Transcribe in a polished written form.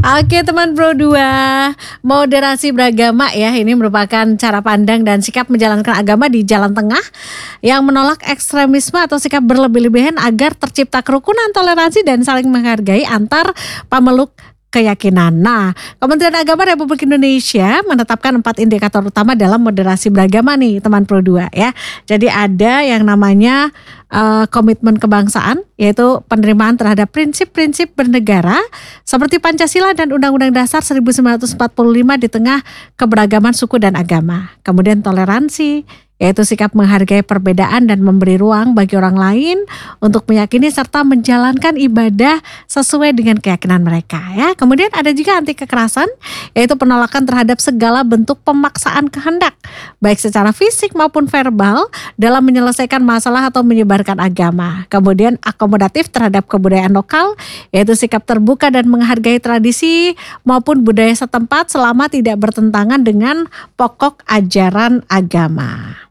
Oke teman Pro 2, moderasi beragama ya ini merupakan cara pandang dan sikap menjalankan agama di jalan tengah yang menolak ekstremisme atau sikap berlebih-lebihan agar tercipta kerukunan, toleransi dan saling menghargai antar pemeluk keyakinan. Nah, Kementerian Agama Republik Indonesia menetapkan 4 indikator utama dalam moderasi beragama nih teman Pro 2 ya. Jadi ada yang namanya komitmen kebangsaan, yaitu penerimaan terhadap prinsip-prinsip bernegara seperti Pancasila dan Undang-Undang Dasar 1945 di tengah keberagaman suku dan agama. Kemudian toleransi, yaitu sikap menghargai perbedaan dan memberi ruang bagi orang lain untuk meyakini serta menjalankan ibadah sesuai dengan keyakinan mereka ya. Kemudian ada juga anti kekerasan, yaitu penolakan terhadap segala bentuk pemaksaan kehendak baik secara fisik maupun verbal dalam menyelesaikan masalah atau menyebarkan agama. Kemudian akomodatif terhadap kebudayaan lokal, yaitu sikap terbuka dan menghargai tradisi maupun budaya setempat selama tidak bertentangan dengan pokok ajaran agama.